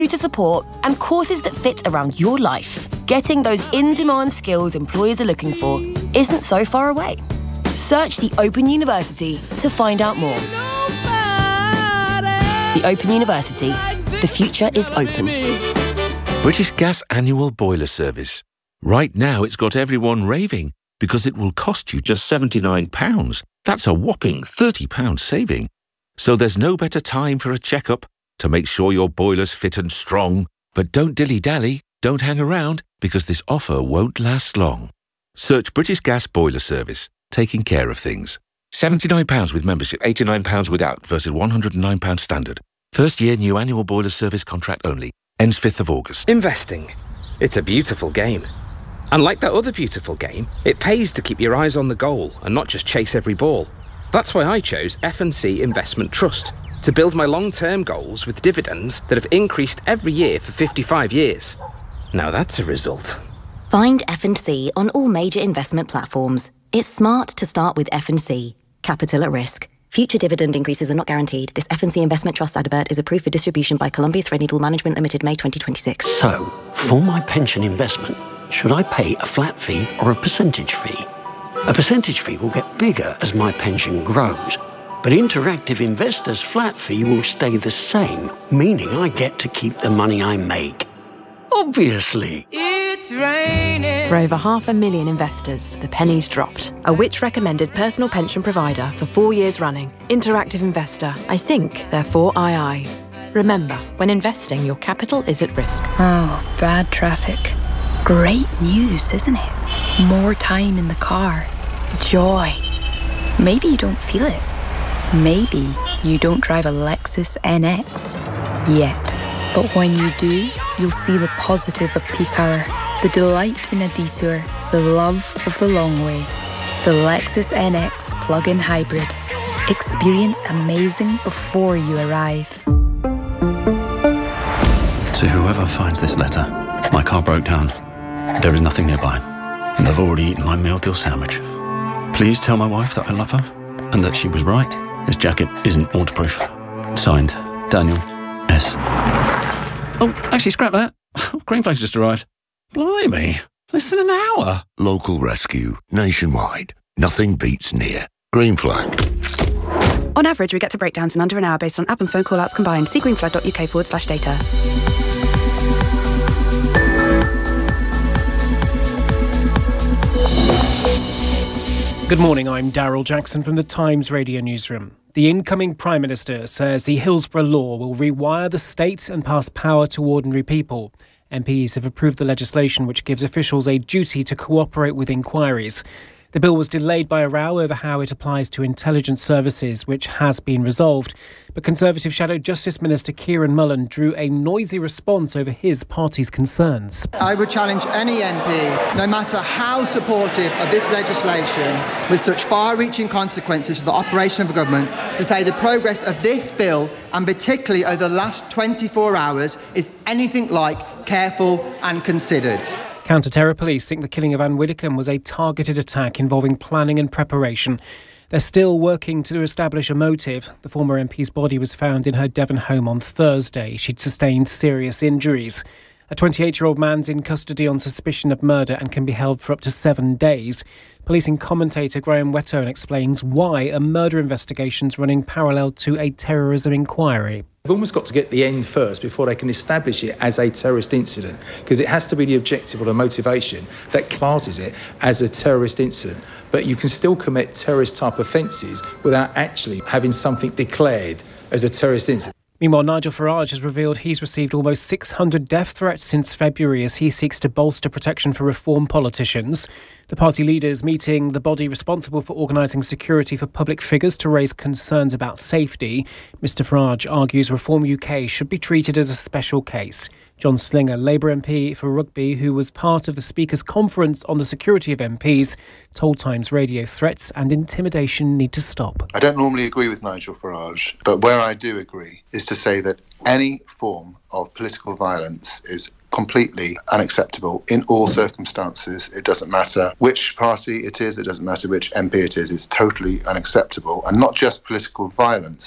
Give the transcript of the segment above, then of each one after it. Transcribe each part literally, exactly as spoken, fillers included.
to support, and courses that fit around your life. Getting those in-demand skills employers are looking for isn't so far away. Search the Open University to find out more. The Open University. The future is open. British Gas Annual Boiler Service. Right now it's got everyone raving because it will cost you just seventy-nine pounds. That's a whopping thirty pounds saving. So there's no better time for a checkup to make sure your boiler's fit and strong. But don't dilly-dally, don't hang around, because this offer won't last long. Search British Gas Boiler Service, taking care of things. seventy-nine pounds with membership, eighty-nine pounds without versus one hundred and nine pounds standard. First year new annual boiler service contract only. Ends fifth of August. Investing. It's a beautiful game. And like that other beautiful game, it pays to keep your eyes on the goal and not just chase every ball. That's why I chose F and C Investment Trust, to build my long-term goals with dividends that have increased every year for fifty-five years. Now that's a result. Find F and C on all major investment platforms. It's smart to start with F and C. Capital at risk. Future dividend increases are not guaranteed. This F and C Investment Trust advert is approved for distribution by Columbia Threadneedle Management Limited, May twenty twenty-six. So, for my pension investment, should I pay a flat fee or a percentage fee? A percentage fee will get bigger as my pension grows. But Interactive Investor's flat fee will stay the same, meaning I get to keep the money I make. Obviously. It's raining. For over half a million investors, the penny's dropped. A Which-recommended personal pension provider for four years running. Interactive Investor. I think, therefore I I. Remember, when investing, your capital is at risk. Oh, bad traffic. Great news, isn't it? More time in the car. Joy. Maybe you don't feel it. Maybe you don't drive a Lexus N X yet. But when you do, you'll see the positive of peak hour, the delight in a detour, the love of the long way. The Lexus N X plug-in hybrid. Experience amazing before you arrive. To whoever finds this letter, my car broke down. There is nothing nearby, and I've already eaten my meal deal sandwich. Please tell my wife that I love her, and that she was right. This jacket isn't waterproof. Signed, Daniel S. Oh, actually, scrap that. Green Flag's just arrived. Blimey, less than an hour. Local rescue, nationwide. Nothing beats near. Green Flag. On average, we get to breakdowns in under an hour based on app and phone call-outs combined. See greenflag.uk forward slash data. Good morning, I'm Daryl Jackson from the Times Radio Newsroom. The incoming Prime Minister says the Hillsborough law will rewire the state and pass power to ordinary people. M Ps have approved the legislation which gives officials a duty to cooperate with inquiries. The bill was delayed by a row over how it applies to intelligence services, which has been resolved. But Conservative Shadow Justice Minister Kieran Mullen drew a noisy response over his party's concerns. I would challenge any M P, no matter how supportive of this legislation, with such far-reaching consequences for the operation of the government, to say the progress of this bill, and particularly over the last twenty-four hours, is anything like careful and considered. Counter-terror police think the killing of Anne Widdecombe was a targeted attack involving planning and preparation. They're still working to establish a motive. The former M P's body was found in her Devon home on Thursday. She'd sustained serious injuries. A twenty-eight-year-old man's in custody on suspicion of murder and can be held for up to seven days. Policing commentator Graham Whettone explains why a murder investigation's running parallel to a terrorism inquiry. They've almost got to get the end first before they can establish it as a terrorist incident, because it has to be the objective or the motivation that classes it as a terrorist incident. But you can still commit terrorist-type offences without actually having something declared as a terrorist incident. Meanwhile, Nigel Farage has revealed he's received almost six hundred death threats since February as he seeks to bolster protection for reform politicians. The party leaders meeting the body responsible for organising security for public figures to raise concerns about safety. Mister Farage argues Reform U K should be treated as a special case. John Slinger, Labour M P for Rugby, who was part of the Speaker's conference on the security of M Ps, told Times Radio threats and intimidation need to stop. I don't normally agree with Nigel Farage, but where I do agree is to say that any form of political violence is completely unacceptable in all circumstances. It doesn't matter which party it is, it doesn't matter which M P it is, it's totally unacceptable. And not just political violence,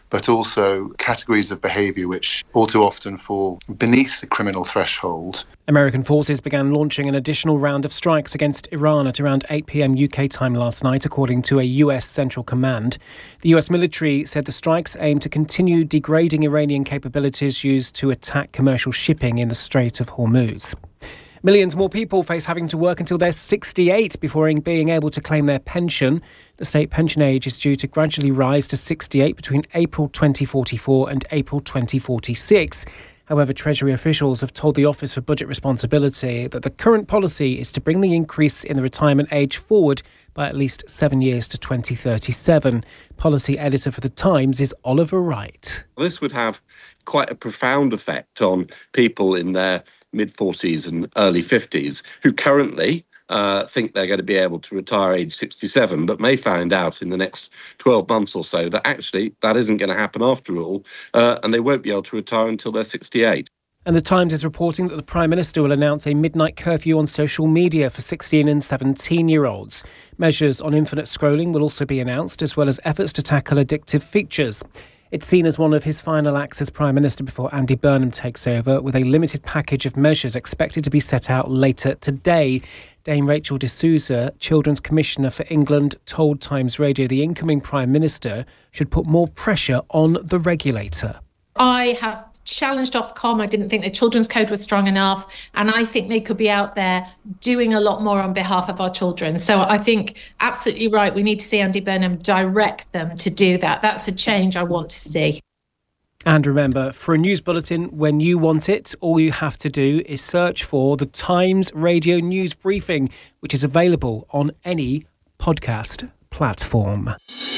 but also categories of behaviour which all too often fall beneath the criminal threshold. American forces began launching an additional round of strikes against Iran at around eight p.m. U K time last night, according to a U S Central Command. The U S military said the strikes aim to continue degrading Iranian capabilities used to attack commercial shipping in the Strait of Hormuz. Millions more people face having to work until they're sixty-eight before being able to claim their pension. The state pension age is due to gradually rise to sixty-eight between April twenty forty-four and April twenty forty-six. However, Treasury officials have told the Office for Budget Responsibility that the current policy is to bring the increase in the retirement age forward by at least seven years to twenty thirty-seven. Policy editor for The Times is Oliver Wright. This would have quite a profound effect on people in their mid-forties and early fifties who currently uh, think they're going to be able to retire age sixty-seven, but may find out in the next twelve months or so that actually that isn't going to happen after all, uh, and they won't be able to retire until they're sixty-eight. And The Times is reporting that the Prime Minister will announce a midnight curfew on social media for sixteen and seventeen-year-olds. Measures on infinite scrolling will also be announced, as well as efforts to tackle addictive features. It's seen as one of his final acts as Prime Minister before Andy Burnham takes over, with a limited package of measures expected to be set out later today. Dame Rachel D'Souza, Children's Commissioner for England, told Times Radio the incoming Prime Minister should put more pressure on the regulator. I have challenged Ofcom. I didn't think the Children's Code was strong enough, and I think they could be out there doing a lot more on behalf of our children. So I think absolutely right. We need to see Andy Burnham direct them to do that. That's a change I want to see. And remember, for a news bulletin when you want it, all you have to do is search for the Times Radio News Briefing, which is available on any podcast platform.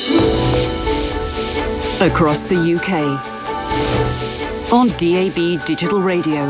Across the U K. On D A B Digital Radio,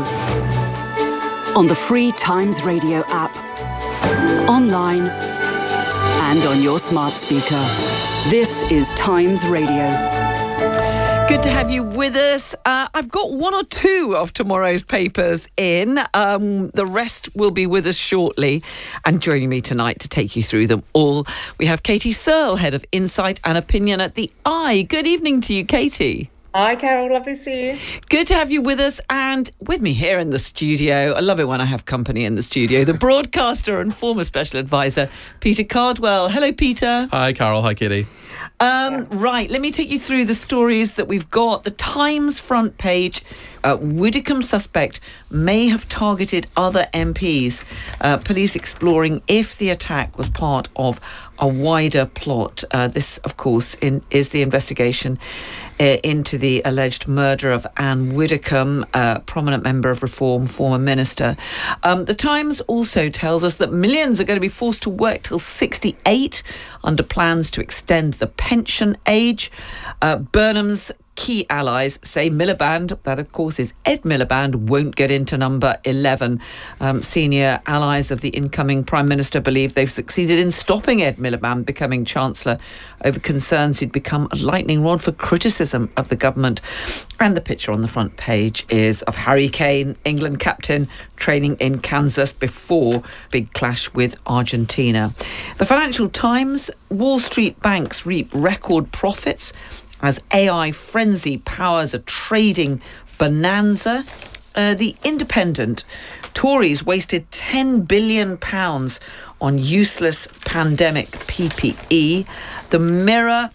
on the free Times Radio app, online and on your smart speaker. This is Times Radio. Good to have you with us. Uh, I've got one or two of tomorrow's papers in. Um, the rest will be with us shortly. And joining me tonight to take you through them all, we have Katie Searle, Head of Insight and Opinion at The Eye. Good evening to you, Katie. Hi, Carol. Lovely to see you. Good to have you with us, and with me here in the studio. I love it when I have company in the studio. The broadcaster and former special advisor, Peter Cardwell. Hello, Peter. Hi, Carol. Hi, Kitty. Um, right, let me take you through the stories that we've got. The Times front page. Uh, Widdicombe suspect may have targeted other M Ps. Uh, police exploring if the attack was part of a wider plot. Uh, this, of course, in, is the investigation uh, into the alleged murder of Anne Widdicombe, a prominent member of Reform, former minister. Um, the Times also tells us that millions are going to be forced to work till sixty-eight under plans to extend the pension age. Uh, Burnham's key allies say Miliband, that of course is Ed Miliband, won't get into number eleven. Um, senior allies of the incoming Prime Minister believe they've succeeded in stopping Ed Miliband becoming Chancellor over concerns he'd become a lightning rod for criticism of the government. And the picture on the front page is of Harry Kane, England captain, training in Kansas before big clash with Argentina. The Financial Times, Wall Street banks reap record profits as A I frenzy powers a trading bonanza. Uh, the Independent, Tories wasted ten billion pounds on useless pandemic P P E. The Mirror,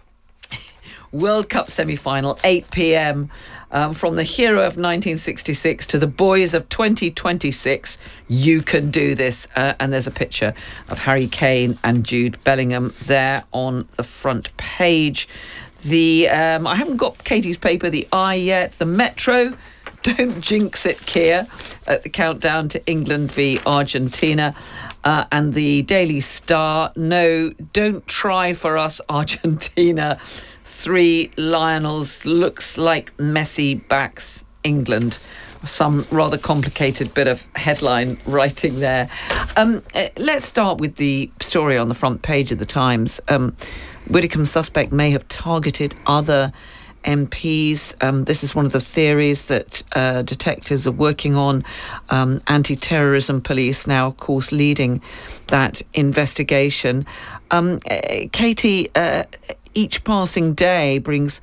World Cup semi-final, eight p.m. Um, from the hero of nineteen sixty-six to the boys of twenty twenty-six, you can do this. Uh, and there's a picture of Harry Kane and Jude Bellingham there on the front page. The um, I haven't got Katie's paper, The Eye, yet. The Metro, don't jinx it, Keir, at the countdown to England v Argentina. Uh, and the Daily Star, no, don't try for us, Argentina. Three Lionels, looks like Messi backs England. Some rather complicated bit of headline writing there. Um, uh, let's start with the story on the front page of the Times. Um, Widdicombe suspect may have targeted other M Ps. Um, this is one of the theories that uh, detectives are working on. Um, anti-terrorism police now, of course, leading that investigation. Um, uh, Katie, uh, each passing day brings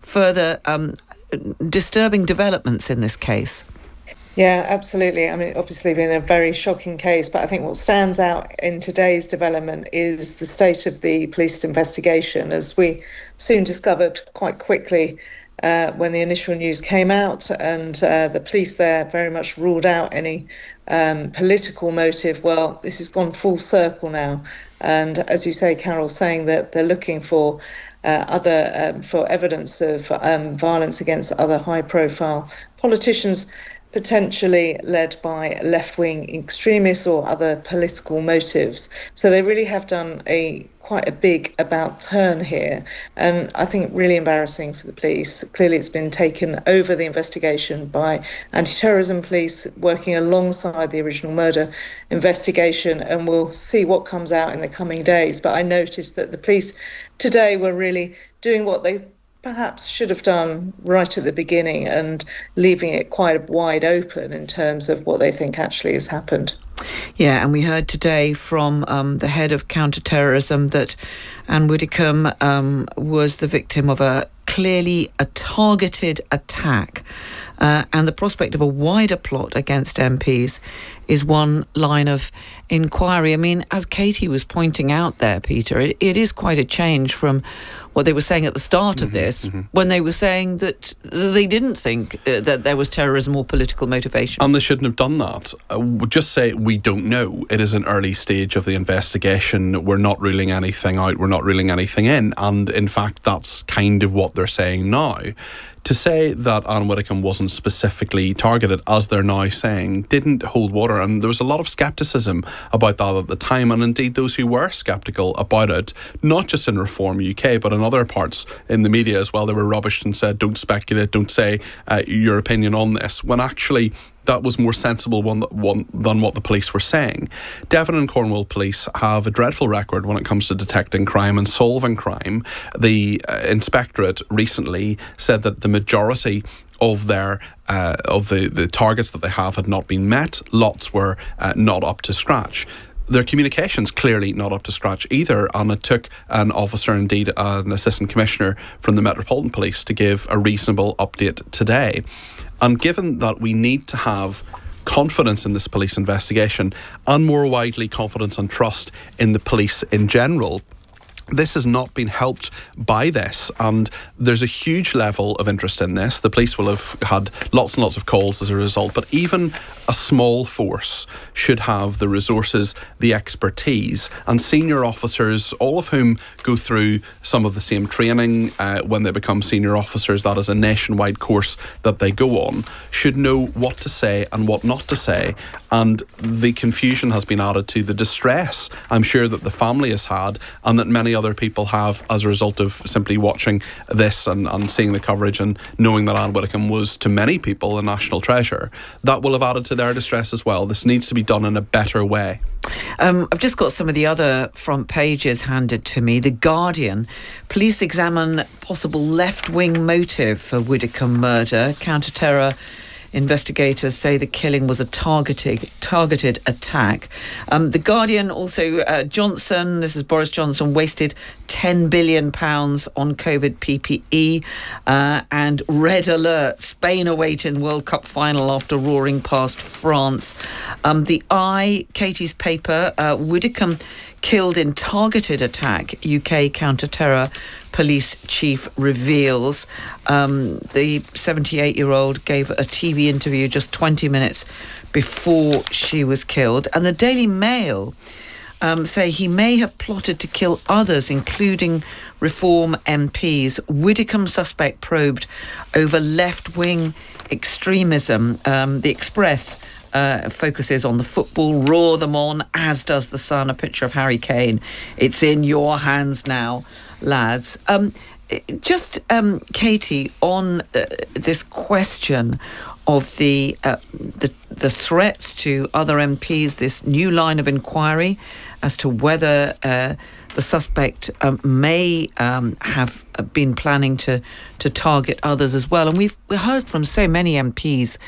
further um, disturbing developments in this case. Yeah, absolutely. I mean, obviously been a very shocking case, but I think what stands out in today's development is the state of the police investigation, as we soon discovered quite quickly uh, when the initial news came out, and uh, the police there very much ruled out any um, political motive. Well, this has gone full circle now. And as you say, Carol, saying that they're looking for uh, other um, for evidence of um, violence against other high-profile politicians, potentially led by left-wing extremists or other political motives. So they really have done a quite a big about turn here, and I think really embarrassing for the police. Clearly it's been taken over the investigation by anti-terrorism police working alongside the original murder investigation, and we'll see what comes out in the coming days. But I noticed that the police today were really doing what they perhaps should have done right at the beginning and leaving it quite wide open in terms of what they think actually has happened. Yeah, and we heard today from um, the head of counter-terrorism that Anne Widdecombe um, was the victim of a clearly a targeted attack. Uh, and the prospect of a wider plot against M Ps is one line of inquiry. I mean, as Katie was pointing out there, Peter, it, it is quite a change from what they were saying at the start of mm-hmm, this, mm-hmm. when they were saying that they didn't think uh, that there was terrorism or political motivation. And they shouldn't have done that. Uh, just say, we don't know. It is an early stage of the investigation. We're not ruling anything out. We're not ruling anything in. And in fact, that's kind of what they're saying now. To say that Anne Widdecombe wasn't specifically targeted, as they're now saying, didn't hold water. And there was a lot of scepticism about that at the time. And indeed, those who were sceptical about it, not just in Reform U K, but in other parts in the media as well, they were rubbished and said, don't speculate, don't say uh, your opinion on this, when actually that was more sensible one, one than what the police were saying. Devon and Cornwall police have a dreadful record when it comes to detecting crime and solving crime. The uh, inspectorate recently said that the majority of their uh, of the, the targets that they have had not been met. Lots were uh, not up to scratch. Their communications clearly not up to scratch either, and it took an officer, indeed an assistant commissioner from the Metropolitan Police, to give a reasonable update today. And given that we need to have confidence in this police investigation, and more widely confidence and trust in the police in general, this has not been helped by this, and there's a huge level of interest in this. The police will have had lots and lots of calls as a result, but even a small force should have the resources, the expertise, and senior officers, all of whom go through some of the same training uh, when they become senior officers. That is a nationwide course that they go on, should know what to say and what not to say. And the confusion has been added to the distress, I'm sure, that the family has had, and that many other people have as a result of simply watching this and, and seeing the coverage and knowing that Anne Widdecombe was, to many people, a national treasure. That will have added to their distress as well. This needs to be done in a better way. Um, I've just got some of the other front pages handed to me. The Guardian: police examine possible left-wing motive for Widdecombe murder. Counter-terror investigators say the killing was a targeted targeted attack. Um, the Guardian also, uh, Johnson, this is Boris Johnson, wasted ten billion pounds on COVID P P E. Uh, and red alert, Spain await in World Cup final after roaring past France. Um, the Eye, Katie's paper, uh, Widdecombe killed in targeted attack, U K counter-terror police chief reveals. Um, the seventy-eight-year-old gave a T V interview just twenty minutes before she was killed. And the Daily Mail um, say he may have plotted to kill others, including Reform M Ps. Widdecombe suspect probed over left-wing extremism. Um, the Express Uh, focuses on the football, roar them on, as does the Sun, a picture of Harry Kane. It's in your hands now, lads. Um, just, um, Katie, on uh, this question of the, uh, the the threats to other M Ps, this new line of inquiry as to whether uh, the suspect um, may um, have been planning to, to target others as well. And we've we heard from so many M Ps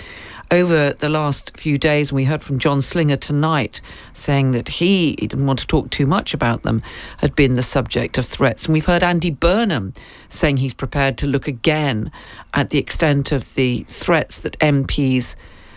over the last few days, and we heard from John Slinger tonight saying that he, he didn't want to talk too much about them, had been the subject of threats. And we've heard Andy Burnham saying he's prepared to look again at the extent of the threats that M Ps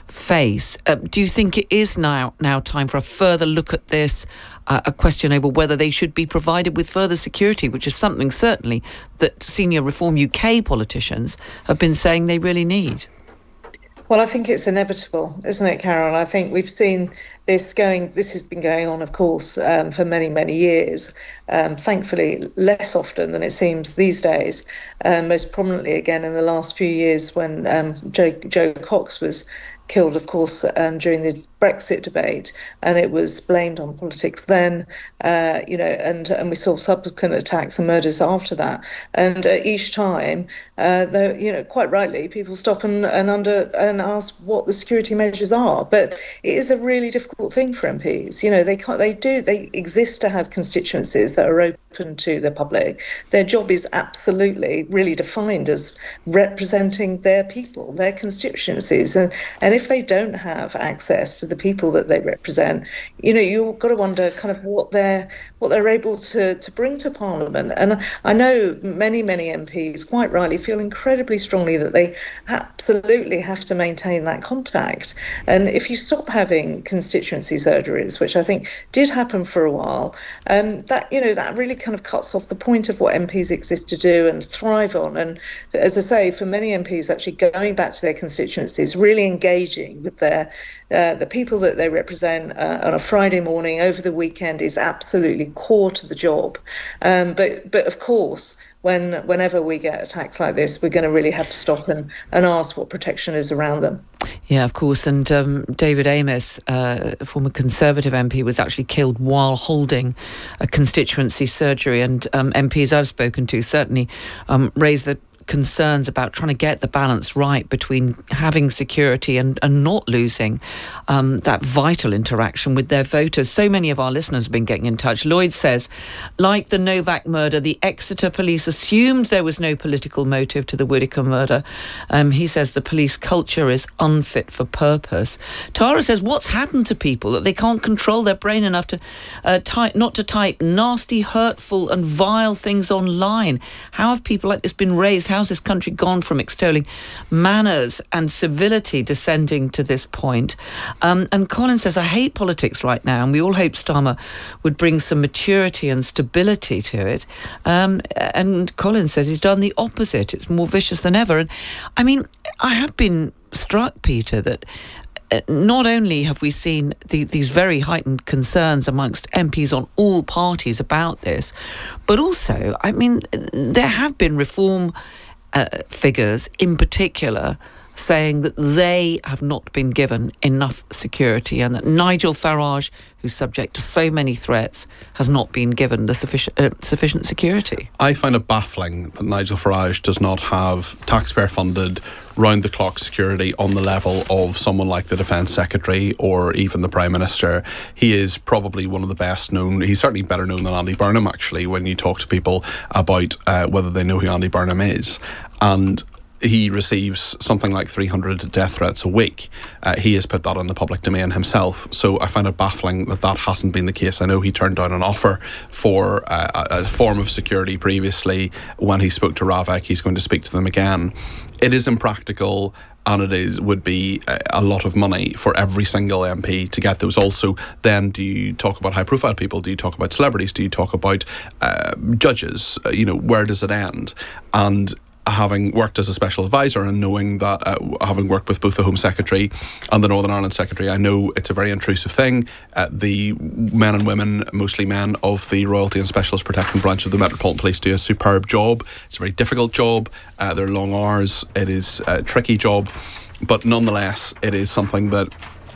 face. Uh, do you think it is now now time for a further look at this, uh, a question over whether they should be provided with further security, which is something certainly that senior Reform U K politicians have been saying they really need? Well, I think it's inevitable, isn't it, Carol? I think we've seen this going, this has been going on, of course, um, for many, many years. Um, thankfully, less often than it seems these days. Um, most prominently, again, in the last few years when um, Joe, Joe Cox was killed, of course, um, during the Brexit debate, and it was blamed on politics then, uh, you know, and and we saw subsequent attacks and murders after that. And uh, each time, uh, though, you know, quite rightly, people stop and, and under and ask what the security measures are. But it is a really difficult thing for M Ps. You know, they can't, they do, they exist to have constituencies that are open to the public. Their job is absolutely really defined as representing their people, their constituencies, and and if they don't have access to the people that they represent, you know, you've got to wonder kind of what they're what they're able to to bring to Parliament. And I know many many M Ps quite rightly feel incredibly strongly that they absolutely have to maintain that contact. And if you stop having constituency surgeries, which I think did happen for a while, um, that you know that really kind of cuts off the point of what M Ps exist to do and thrive on. And as I say, for many M Ps, actually going back to their constituencies, really engaging with their uh, the people that they represent uh, on a Friday morning over the weekend is absolutely core to the job. Um, but but of course, when whenever we get attacks like this, we're going to really have to stop and, and ask what protection is around them. Yeah, of course. And um, David Amess, uh, a former Conservative M P, was actually killed while holding a constituency surgery. And um, M Ps I've spoken to certainly um, raised the concerns about trying to get the balance right between having security and, and not losing um, that vital interaction with their voters. So many of our listeners have been getting in touch. Lloyd says, like the Novak murder, the Exeter police assumed there was no political motive to the Whittaker murder. Um, he says the police culture is unfit for purpose. Tara says, what's happened to people that they can't control their brain enough to uh, type, not to type nasty, hurtful and vile things online? How have people like this been raised? How's this country gone from extolling manners and civility descending to this point? Um, and Colin says, I hate politics right now, and we all hope Starmer would bring some maturity and stability to it. Um, and Colin says he's done the opposite. It's more vicious than ever. And I mean, I have been struck, Peter, that Uh, not only have we seen the, these very heightened concerns amongst M Ps on all parties about this, but also, I mean, there have been reform uh, figures in particular saying that they have not been given enough security, and that Nigel Farage, who's subject to so many threats, has not been given the sufficient uh, sufficient security. I find it baffling that Nigel Farage does not have taxpayer-funded, round-the-clock security on the level of someone like the Defence Secretary or even the Prime Minister. He is probably one of the best known. He's certainly better known than Andy Burnham, actually, when you talk to people about uh, whether they know who Andy Burnham is. And he receives something like three hundred death threats a week. Uh, he has put that in the public domain himself. So I find it baffling that that hasn't been the case. I know he turned down an offer for uh, a, a form of security previously. When he spoke to Ravek, he's going to speak to them again. It is impractical, and it is would be a, a lot of money for every single M P to get those. Also, then do you talk about high-profile people? Do you talk about celebrities? Do you talk about uh, judges? Uh, you know, where does it end? And having worked as a special advisor and knowing that, uh, having worked with both the Home Secretary and the Northern Ireland Secretary, I know it's a very intrusive thing. Uh, the men and women, mostly men, of the Royalty and Specialist Protection Branch of the Metropolitan Police do a superb job. It's a very difficult job. Uh, they're long hours. It is a tricky job. But nonetheless, it is something that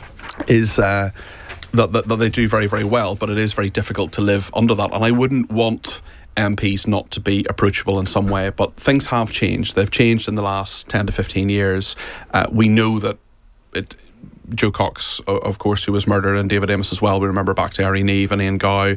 is... Uh, that, that, that they do very, very well, but it is very difficult to live under that. And I wouldn't want M Ps not to be approachable in some way, but things have changed. They've changed in the last ten to fifteen years. Uh, we know that it, Joe Cox, of course, who was murdered, and David Amess as well. We remember back to Irene Eve and Ian Gow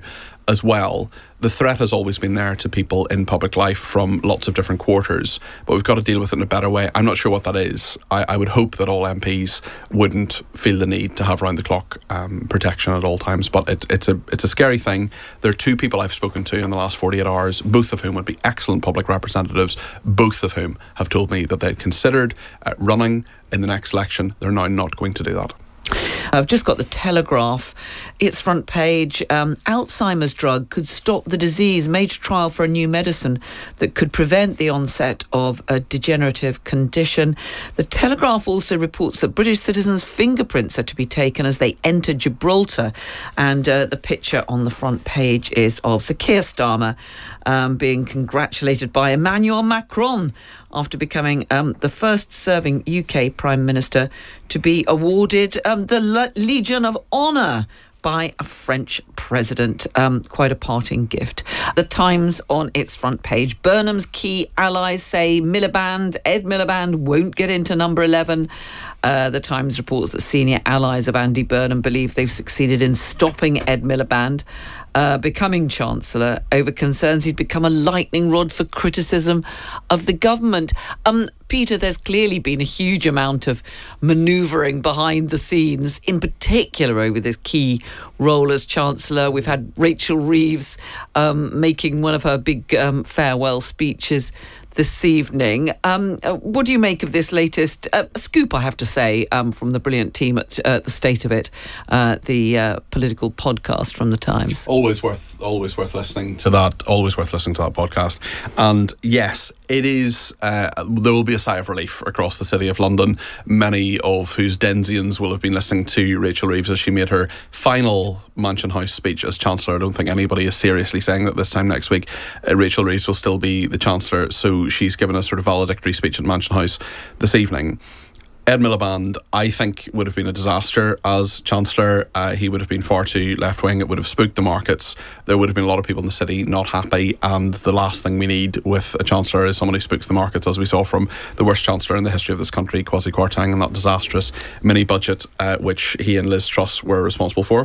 as well. The threat has always been there to people in public life from lots of different quarters, but we've got to deal with it in a better way. I'm not sure what that is. I, I would hope that all M Ps wouldn't feel the need to have round-the-clock um, protection at all times, but it, it's a it's a scary thing. There are two people I've spoken to in the last forty-eight hours, both of whom would be excellent public representatives, both of whom have told me that they'd considered uh, running in the next election. They're now not going to do that. I've just got the Telegraph. Its front page, um, Alzheimer's drug could stop the disease. Major trial for a new medicine that could prevent the onset of a degenerative condition. The Telegraph also reports that British citizens' fingerprints are to be taken as they enter Gibraltar. And uh, the picture on the front page is of Sir Keir Starmer um, being congratulated by Emmanuel Macron after becoming um, the first serving U K Prime Minister to be awarded um, the Le- Legion of Honour by a French president. Um, quite a parting gift. The Times on its front page. Burnham's key allies say Miliband, Ed Miliband, won't get into number eleven. Uh, the Times reports that senior allies of Andy Burnham believe they've succeeded in stopping Ed Miliband Uh, becoming Chancellor over concerns he'd become a lightning rod for criticism of the government. Um, Peter, there's clearly been a huge amount of manoeuvring behind the scenes, in particular over this key role as Chancellor. We've had Rachel Reeves um, making one of her big um, farewell speeches this evening. Um, uh, what do you make of this latest uh, scoop, I have to say, um, from the brilliant team at uh, The State of It, uh, the uh, political podcast from The Times? Always worth, always worth listening to that. Always worth listening to that podcast. And yes, it is. Uh, there will be a sigh of relief across the city of London. Many of whose Denzians will have been listening to Rachel Reeves as she made her final Mansion House speech as Chancellor. I don't think anybody is seriously saying that this time next week uh, Rachel Reeves will still be the Chancellor. So she's given a sort of valedictory speech at Mansion House this evening. Ed Miliband, I think, would have been a disaster as Chancellor. Uh, he would have been far too left-wing. It would have spooked the markets. There would have been a lot of people in the city not happy, and the last thing we need with a Chancellor is someone who spooks the markets, as we saw from the worst Chancellor in the history of this country, Kwasi Kwarteng, and that disastrous mini-budget uh, which he and Liz Truss were responsible for.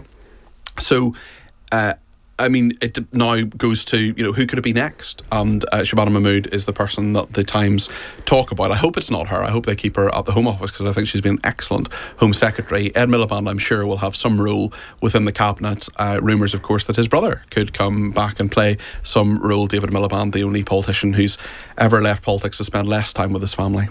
So, uh, I mean, it now goes to, you know, who could it be next? And uh, Shabana Mahmood is the person that the Times talk about. I hope it's not her. I hope they keep her at the Home Office, because I think she's been an excellent Home Secretary. Ed Miliband, I'm sure, will have some role within the Cabinet. Uh, rumours, of course, that his brother could come back and play some role. David Miliband, the only politician who's ever left politics to spend less time with his family.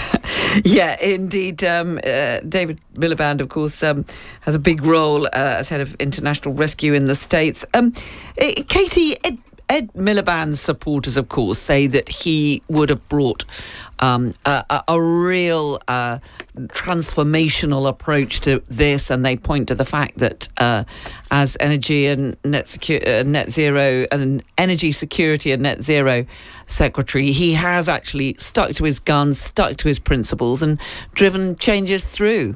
Yeah, indeed. Um, uh, David Miliband, of course, um, has a big role uh, as head of international rescue in the States. Um, uh, Katie, Ed, Ed Miliband's supporters, of course, say that he would have brought um, a, a, a real uh, transformational approach to this, and they point to the fact that uh, as energy and net, secu- uh, net zero and energy security and net zero secretary, he has actually stuck to his guns, stuck to his principles, and driven changes through.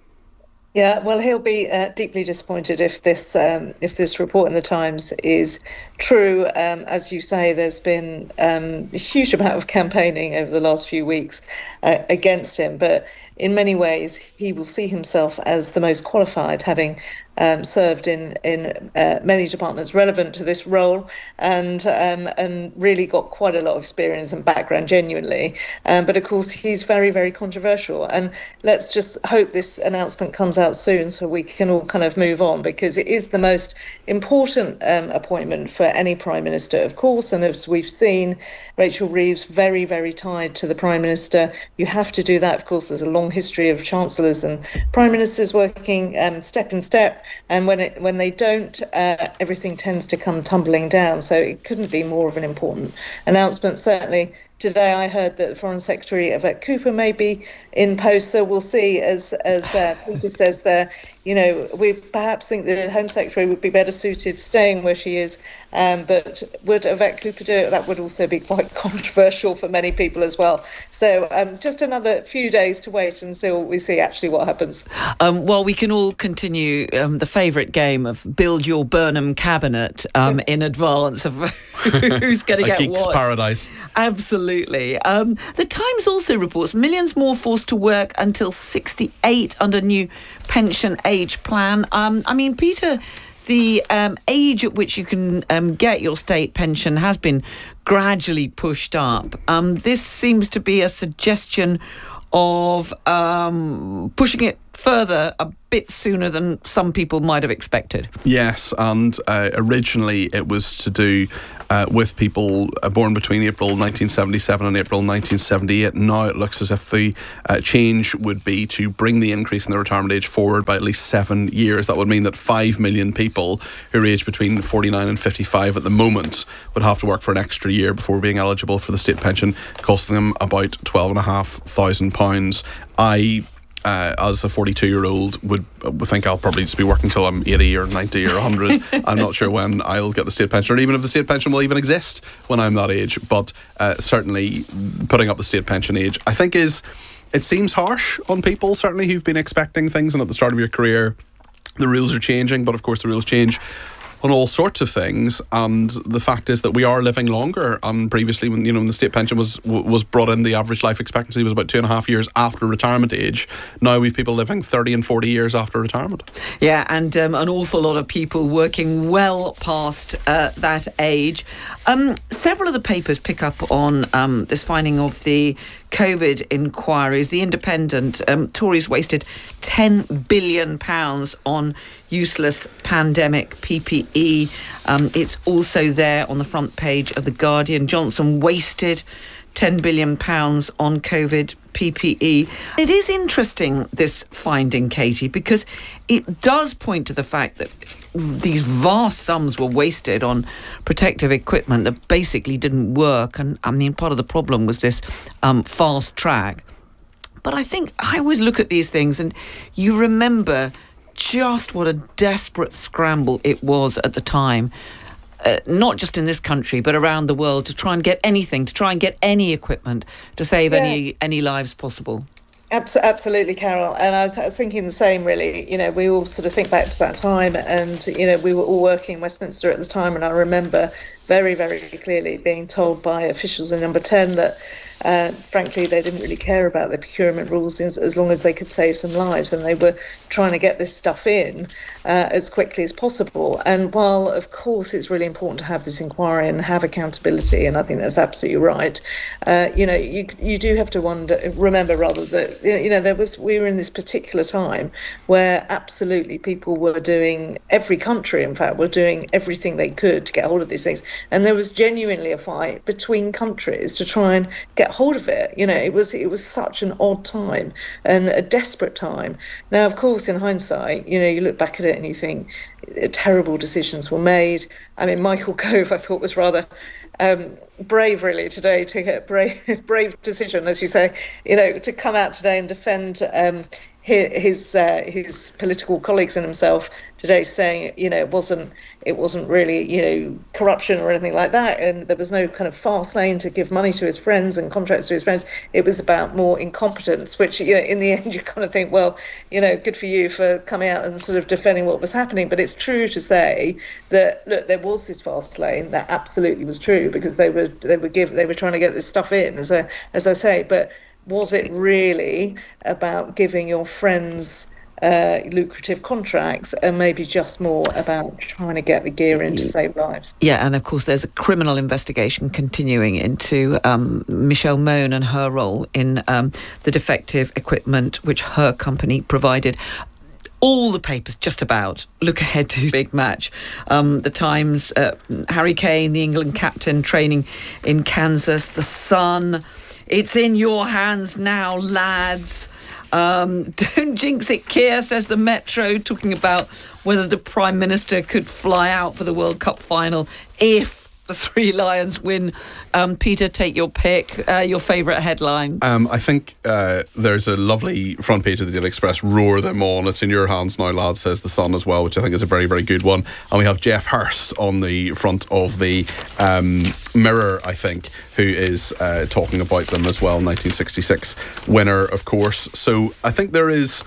Yeah, well, he'll be uh, deeply disappointed if this um, if this report in the Times is true. Um, as you say, there's been um, a huge amount of campaigning over the last few weeks uh, against him, but in many ways he will see himself as the most qualified, having um, served in in uh, many departments relevant to this role, and um, and really got quite a lot of experience and background genuinely. Um, but of course, he's very, very controversial, and let's just hope this announcement comes out soon so we can all kind of move on, because it is the most important um, appointment for any Prime Minister, of course. And as we've seen, Rachel Reeves very, very tied to the Prime Minister. You have to do that. Of course, there's a long history of Chancellors and Prime Ministers working um, step in step, and when it when they don't, uh, everything tends to come tumbling down. So it couldn't be more of an important announcement. Certainly today I heard that the Foreign Secretary, Yvette Cooper, may be in post, so we'll see. As as uh, Peter says there, you know, we perhaps think the Home Secretary would be better suited staying where she is, um, but would Yvette Cooper do it? That would also be quite controversial for many people as well. So um, just another few days to wait until we see actually what happens. Um, well, we can all continue um, the favourite game of build your Burnham cabinet um, in advance of who's going to a get geek's what. paradise. Absolutely. Absolutely. Um, the Times also reports millions more forced to work until sixty-eight under new pension age plan. Um, I mean, Peter, the um, age at which you can um, get your state pension has been gradually pushed up. Um, this seems to be a suggestion of um, pushing it further a bit sooner than some people might have expected. Yes, and uh, originally it was to do uh, with people uh, born between April nineteen seventy-seven and April nineteen seventy-eight. Now it looks as if the uh, change would be to bring the increase in the retirement age forward by at least seven years. That would mean that five million people who are aged between forty-nine and fifty-five at the moment would have to work for an extra year before being eligible for the state pension, costing them about twelve and a half thousand pounds. I Uh, as a forty-two-year-old, would, would think I'll probably just be working till I'm eighty or ninety or one hundred. I'm not sure when I'll get the state pension, or even if the state pension will even exist when I'm that age. But uh, certainly putting up the state pension age, I think is, it seems harsh on people, certainly who've been expecting things, and at the start of your career, the rules are changing, but of course the rules change on all sorts of things, and the fact is that we are living longer. And previously, when you know when the state pension was was brought in, the average life expectancy was about two and a half years after retirement age. Now we've people living thirty and forty years after retirement. Yeah, and um, an awful lot of people working well past uh, that age. Um, several of the papers pick up on um, this finding of the COVID inquiries. The Independent, um, Tories wasted ten billion pounds on useless pandemic P P E. Um, it's also there on the front page of The Guardian. Johnson wasted ten billion pounds on COVID P P E. It is interesting, this finding, Katie, because it does point to the fact that these vast sums were wasted on protective equipment that basically didn't work. And I mean, part of the problem was this um, fast track. But I think I always look at these things and you remember just what a desperate scramble it was at the time, uh, not just in this country, but around the world, to try and get anything, to try and get any equipment to save yeah. any any lives possible. Absolutely, Carol. And I was, I was thinking the same, really. You know, we all sort of think back to that time, and, you know, we were all working in Westminster at the time, and I remember very, very clearly being told by officials in Number ten that, uh, frankly, they didn't really care about the procurement rules as, as long as they could save some lives, and they were trying to get this stuff in uh, as quickly as possible. And while, of course, it's really important to have this inquiry and have accountability, and I think that's absolutely right, uh, you know, you you do have to wonder, remember rather that, you know, there was we were in this particular time where absolutely people were doing, every country, in fact, were doing everything they could to get hold of these things. And there was genuinely a fight between countries to try and get hold of it. You know, it was it was such an odd time and a desperate time. Now, of course, in hindsight, you know, you look back at it and you think terrible decisions were made. I mean, Michael Gove, I thought, was rather um, brave, really, today, to get a brave, brave decision, as you say, you know, to come out today and defend um, his his, uh, his political colleagues and himself today, saying, you know, it wasn't it wasn't really, you know, corruption or anything like that, and there was no kind of fast lane to give money to his friends and contracts to his friends. It was about more incompetence, which, you know, in the end you kind of think, well, you know, good for you for coming out and sort of defending what was happening. But it's true to say that, look, there was this fast lane. That absolutely was true, because they were they were give they were trying to get this stuff in, as I as I say. But was it really about giving your friends Uh, lucrative contracts, and maybe just more about trying to get the gear in to save lives? Yeah, and of course there's a criminal investigation continuing into um, Michelle Mone and her role in um, the defective equipment which her company provided. All the papers just about look ahead to big match. Um, the Times, uh, Harry Kane, the England captain, training in Kansas. The Sun, it's in your hands now, lads. Um, don't jinx it, Keir, says the Metro, talking about whether the Prime Minister could fly out for the World Cup final if the Three Lions win. Um, Peter, take your pick. Uh, your favourite headline? Um, I think uh, there's a lovely front page of the Daily Express, roar them on. It's in your hands now, lads, says the Sun as well, which I think is a very, very good one. And we have Jeff Hurst on the front of the um, Mirror, I think, who is uh, talking about them as well. nineteen sixty-six winner, of course. So I think there is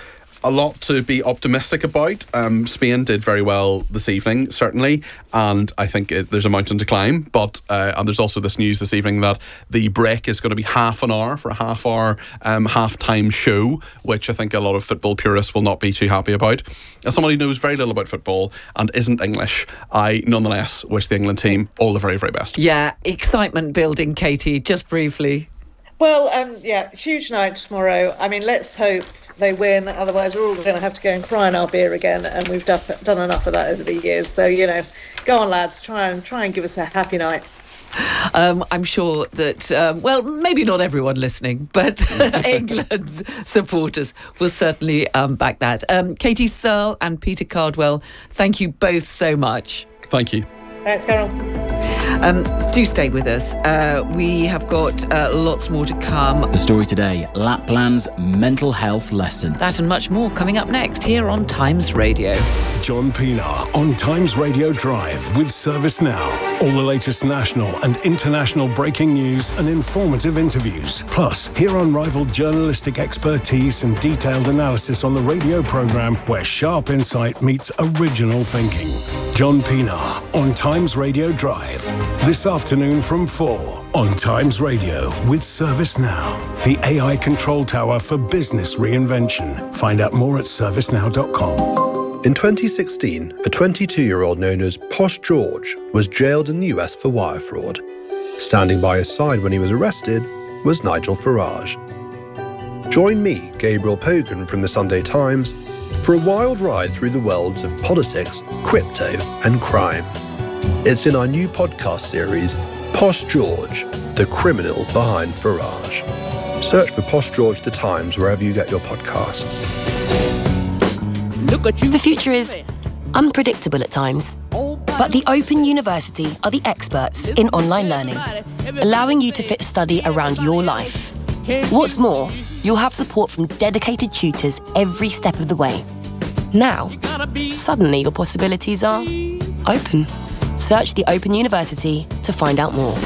a lot to be optimistic about. Um, Spain did very well this evening, certainly, and I think it, there's a mountain to climb. But uh, and there's also this news this evening that the break is going to be half an hour for a half-hour um, half-time show, which I think a lot of football purists will not be too happy about. As someone who knows very little about football and isn't English, I nonetheless wish the England team all the very, very best. Yeah, excitement building, Katie, just briefly. Well, um, yeah, huge night tomorrow. I mean, let's hope they win. Otherwise, we're all going to have to go and cry in our beer again, and we've done, done enough of that over the years. So, you know, go on, lads, try and try and give us a happy night. Um, I'm sure that, um, well, maybe not everyone listening, but England supporters will certainly um, back that. Um, Katie Searle and Peter Cardwell, thank you both so much. Thank you. Thanks, Carol. Um, do stay with us. Uh, we have got uh, lots more to come. The story today, Lapland's mental health lesson. That and much more coming up next here on Times Radio. John Pienaar on Times Radio Drive with ServiceNow. All the latest national and international breaking news and informative interviews. Plus, hear unrivaled journalistic expertise and detailed analysis on the radio programme where sharp insight meets original thinking. John Pienaar on Times Radio Drive. This afternoon from four on Times Radio with ServiceNow, the A I control tower for business reinvention. Find out more at servicenow dot com. In twenty sixteen, a twenty-two-year-old known as Posh George was jailed in the U S for wire fraud. Standing by his side when he was arrested was Nigel Farage. Join me, Gabriel Pogan from the Sunday Times, for a wild ride through the worlds of politics, crypto and crime. It's in our new podcast series, Posh George, the criminal behind Farage. Search for Posh George The Times wherever you get your podcasts. Look at you. The future is unpredictable at times, but the Open University are the experts in online learning, allowing you to fit study around your life. What's more, you'll have support from dedicated tutors every step of the way. Now, suddenly your possibilities are open. Search the Open University to find out more.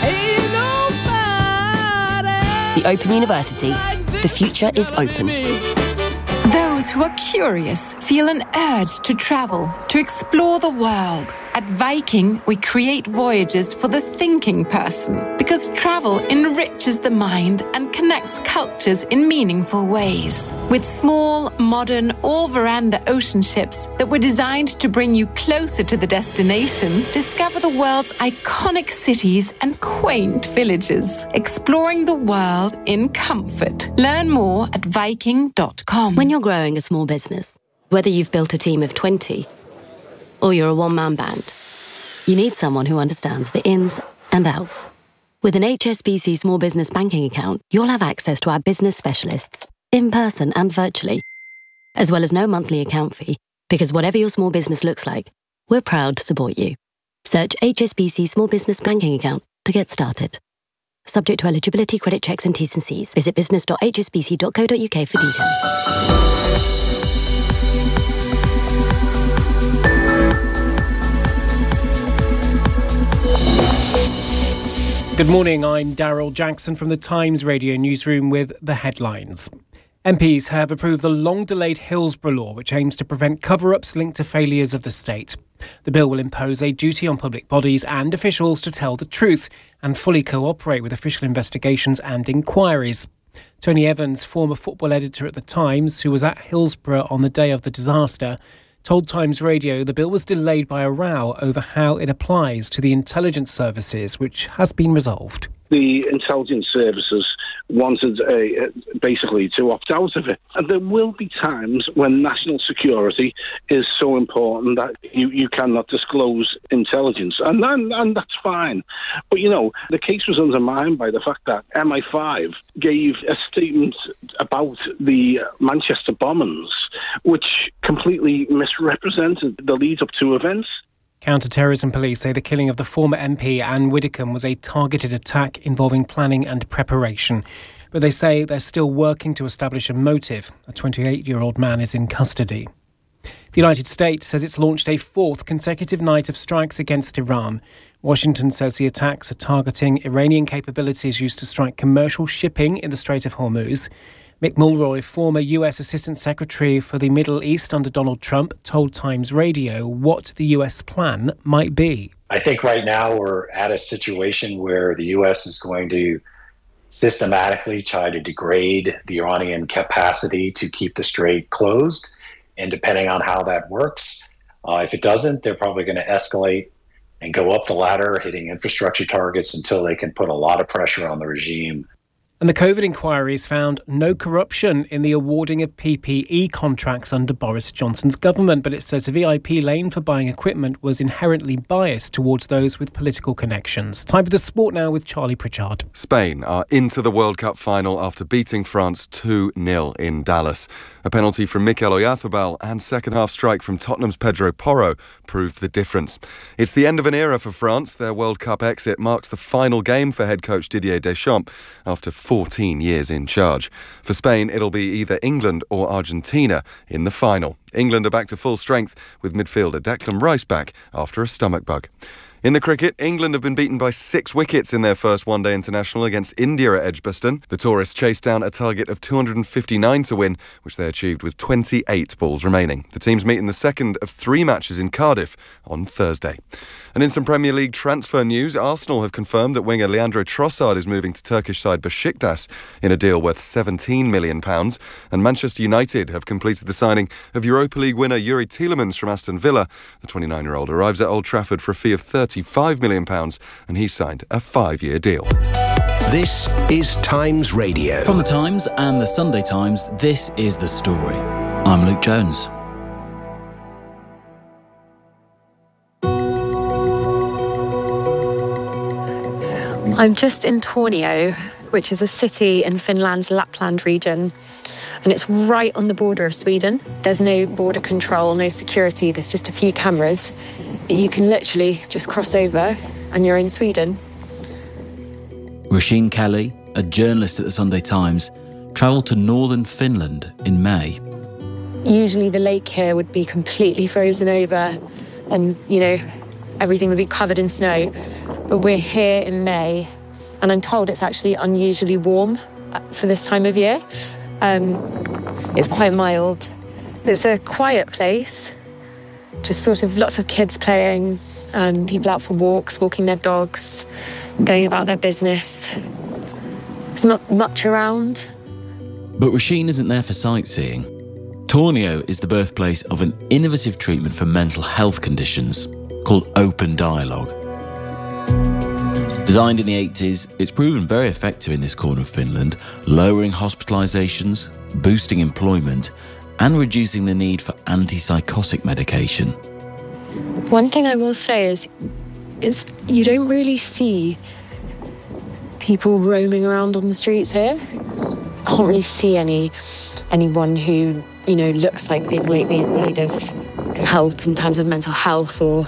The Open University. The future is open. Those who are curious feel an urge to travel, to explore the world. At Viking, we create voyages for the thinking person because travel enriches the mind and connects cultures in meaningful ways. With small, modern, all-veranda ocean ships that were designed to bring you closer to the destination, discover the world's iconic cities and quaint villages, exploring the world in comfort. Learn more at viking dot com. When you're growing a small business, whether you've built a team of twenty or you're a one-man band, you need someone who understands the ins and outs. With an H S B C Small Business Banking account, you'll have access to our business specialists, in person and virtually, as well as no monthly account fee, because whatever your small business looks like, we're proud to support you. Search H S B C Small Business Banking account to get started. Subject to eligibility, credit checks and T's and C's. Visit business dot h s b c dot co dot u k for details. Good morning, I'm Daryl Jackson from the Times Radio newsroom with the headlines. M Ps have approved the long-delayed Hillsborough law, which aims to prevent cover-ups linked to failures of the state. The bill will impose a duty on public bodies and officials to tell the truth and fully cooperate with official investigations and inquiries. Tony Evans, former football editor at the Times, who was at Hillsborough on the day of the disaster, told Times Radio the bill was delayed by a row over how it applies to the intelligence services, which has been resolved. The intelligence services wanted uh, basically to opt out of it. And there will be times when national security is so important that you, you cannot disclose intelligence, and, and and that's fine. But, you know, the case was undermined by the fact that M I five gave a statement about the Manchester bombings, which completely misrepresented the lead-up to events. Counter-terrorism police say the killing of the former M P Anne Widdecombe was a targeted attack involving planning and preparation. But they say they're still working to establish a motive. A twenty-eight-year-old man is in custody. The United States says it's launched a fourth consecutive night of strikes against Iran. Washington says the attacks are targeting Iranian capabilities used to strike commercial shipping in the Strait of Hormuz. Mick Mulroy, former U S Assistant Secretary for the Middle East under Donald Trump, told Times Radio what the U S plan might be. I think right now we're at a situation where the U S is going to systematically try to degrade the Iranian capacity to keep the strait closed. And depending on how that works, uh, if it doesn't, they're probably going to escalate and go up the ladder, hitting infrastructure targets until they can put a lot of pressure on the regime. And the COVID inquiries found no corruption in the awarding of P P E contracts under Boris Johnson's government, but it says the V I P lane for buying equipment was inherently biased towards those with political connections. Time for the sport now with Charlie Pritchard. Spain are into the World Cup final after beating France two nil in Dallas. A penalty from Mikel Oyarzabal and second-half strike from Tottenham's Pedro Porro proved the difference. It's the end of an era for France. Their World Cup exit marks the final game for head coach Didier Deschamps after fourteen years in charge. For Spain, it'll be either England or Argentina in the final. England are back to full strength with midfielder Declan Rice back after a stomach bug. In the cricket, England have been beaten by six wickets in their first one-day international against India at Edgbaston. The tourists chased down a target of two hundred fifty-nine to win, which they achieved with twenty-eight balls remaining. The teams meet in the second of three matches in Cardiff on Thursday. And in some Premier League transfer news, Arsenal have confirmed that winger Leandro Trossard is moving to Turkish side Besiktas in a deal worth seventeen million pounds. And Manchester United have completed the signing of Europa League winner Yuri Tielemans from Aston Villa. The twenty-nine-year-old arrives at Old Trafford for a fee of thirty-five million pounds and he's signed a five-year deal. This is Times Radio. From the Times and the Sunday Times, this is The Story. I'm Luke Jones. I'm just in Tornio, which is a city in Finland's Lapland region, and it's right on the border of Sweden. There's no border control, no security, there's just a few cameras. You can literally just cross over and you're in Sweden. Roisin Kelly, a journalist at the Sunday Times, travelled to northern Finland in May. Usually the lake here would be completely frozen over and, you know, everything would be covered in snow. But we're here in May, and I'm told it's actually unusually warm for this time of year. Um, it's quite mild. It's a quiet place, just sort of lots of kids playing, and people out for walks, walking their dogs, going about their business. There's not much around. But Roisin isn't there for sightseeing. Tornio is the birthplace of an innovative treatment for mental health conditions called Open Dialogue. Designed in the eighties, it's proven very effective in this corner of Finland, lowering hospitalisations, boosting employment, and reducing the need for antipsychotic medication. One thing I will say is, is you don't really see people roaming around on the streets here. Can't really see any anyone who, you know, looks like they might be in need of help in terms of mental health or,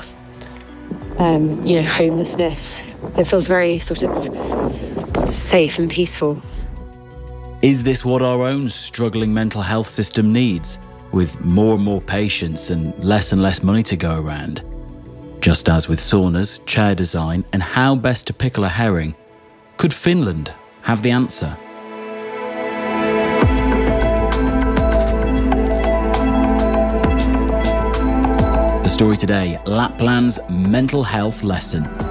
um, you know, homelessness. It feels very sort of safe and peaceful. Is this what our own struggling mental health system needs, with more and more patients and less and less money to go around? Just as with saunas, chair design, and how best to pickle a herring, could Finland have the answer? The story today, Lapland's mental health lesson.